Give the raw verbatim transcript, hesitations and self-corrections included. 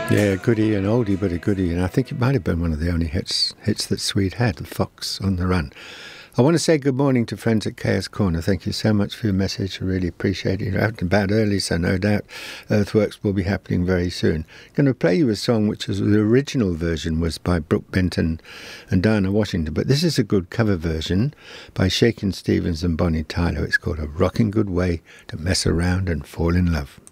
Yeah, goodie, an oldie but a goodie, and I think it might have been one of the only hits hits that Sweet had, The Fox on the Run. I want to say good morning to friends at Chaos Corner. Thank you so much for your message. I really appreciate it. You're out and about early, so no doubt Earthworks will be happening very soon. I'm going to play you a song which was the original version was by Brooke Benton and Diana Washington, but this is a good cover version by Shakin' Stevens and Bonnie Tyler. It's called A Rockin' Good Way to Mess Around and Fall in Love.